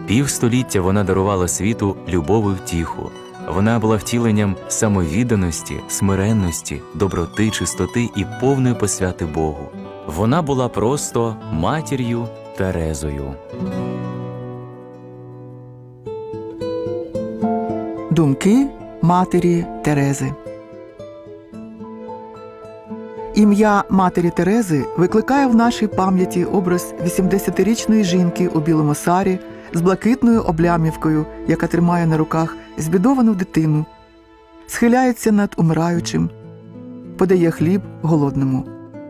Півстоліття вона дарувала світу любов і втіху. Вона була втіленням самовідданості, смиренності, доброти, чистоти і повної посвяти Богу. Вона була просто матір'ю Терезою. Думки матері Терези. Ім'я матері Терези викликає в нашій пам'яті образ 80-річної жінки у білому сарі з блакитною облямівкою, яка тримає на руках збідовану дитину, схиляється над умираючим, подає хліб голодному.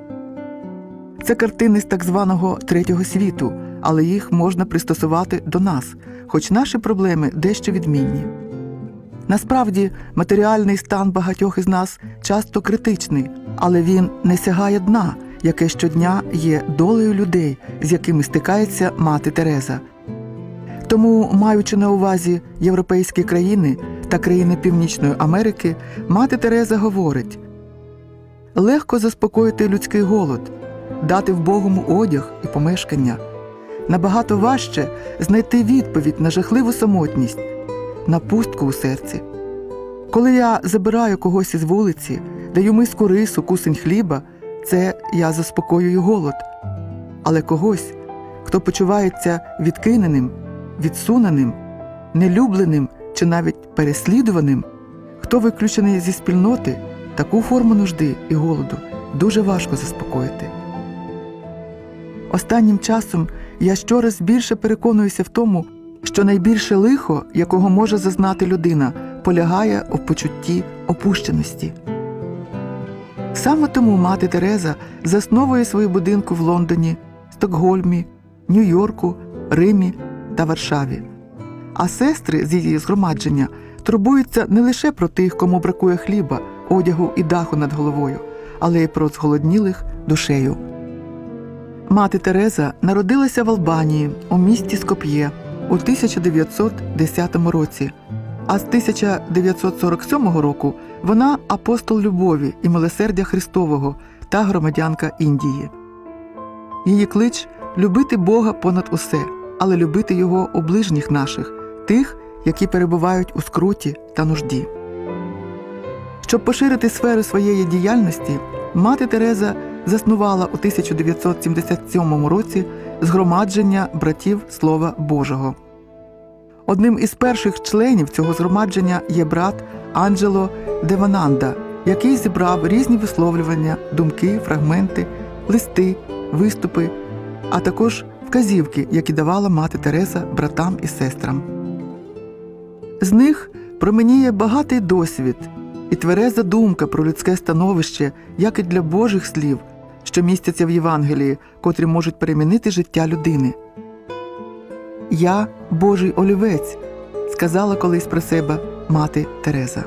Це картини з так званого третього світу, але їх можна пристосувати до нас, хоч наші проблеми дещо відмінні. Насправді, матеріальний стан багатьох із нас часто критичний, але він не сягає дна, яке щодня є долею людей, з якими стикається мати Тереза. Тому, маючи на увазі європейські країни та країни Північної Америки, мати Тереза говорить: легко заспокоїти людський голод, дати вбогому одяг і помешкання. Набагато важче знайти відповідь на жахливу самотність, на пустку у серці. Коли я забираю когось із вулиці, даю миску рису, кусень хліба, це я заспокоюю голод. Але когось, хто почувається відкиненим, відсуненим, нелюбленим чи навіть переслідуваним, хто виключений зі спільноти, таку форму нужди і голоду дуже важко заспокоїти. Останнім часом я щораз більше переконуюся в тому, що найбільше лихо, якого може зазнати людина, полягає у почутті опущеності. Саме тому мати Тереза засновує свої будинки в Лондоні, Стокгольмі, Нью-Йорку, Римі та Варшаві. А сестри з її згромадження турбуються не лише про тих, кому бракує хліба, одягу і даху над головою, але й про зголоднілих душею. Мати Тереза народилася в Албанії, у місті Скоп'є, у 1910 році, а з 1947 року вона апостол любові і милосердя Христового та громадянка Індії. Її клич – любити Бога понад усе, але любити Його у ближніх наших, тих, які перебувають у скруті та нужді. Щоб поширити сферу своєї діяльності, мати Тереза заснувала у 1977 році згромадження братів Слова Божого. Одним із перших членів цього згромадження є брат Анджело Девананда, який зібрав різні висловлювання, думки, фрагменти, листи, виступи, а також вказівки, які давала мати Тереза братам і сестрам. З них променіє багатий досвід і твереза думка про людське становище, як і для Божих слів, що містяться в Євангелії, котрі можуть перемінити життя людини. «Я – Божий олівець», – сказала колись про себе мати Тереза.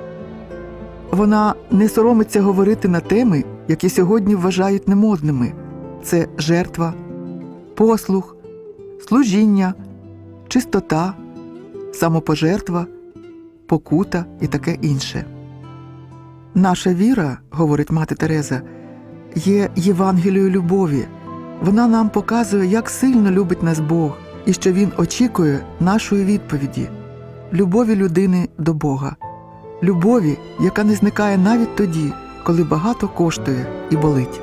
Вона не соромиться говорити на теми, які сьогодні вважають немодними. Це жертва, послух, служіння, чистота, самопожертва, покута і таке інше. Наша віра, говорить мати Тереза, є Євангелією любові. Вона нам показує, як сильно любить нас Бог і що Він очікує нашої відповіді – любові людини до Бога. Любові, яка не зникає навіть тоді, коли багато коштує і болить.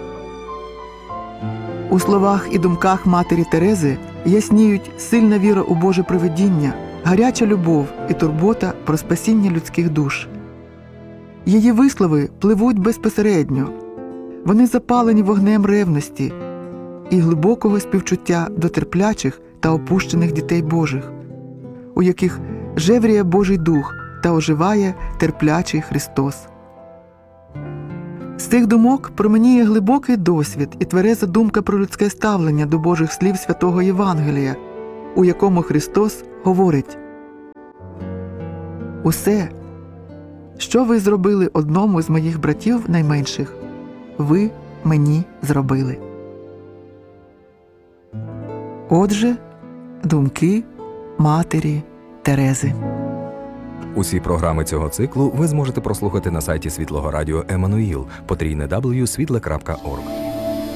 У словах і думках матері Терези ясніють сильна віра у Боже провидіння, гаряча любов і турбота про спасіння людських душ. Її вислови пливуть безпосередньо. Вони запалені вогнем ревності і глибокого співчуття до терплячих та опущених дітей Божих, у яких жевріє Божий Дух та оживає терплячий Христос. З цих думок променіє глибокий досвід і твереза думка про людське ставлення до Божих слів Святого Євангелія, у якому Христос говорить: «Усе, що ви зробили одному з моїх братів найменших, ви мені зробили». Отже, думки матері Терези. Усі програми цього циклу ви зможете прослухати на сайті Світлого Радіо Еммануїл, _w.світле.орг.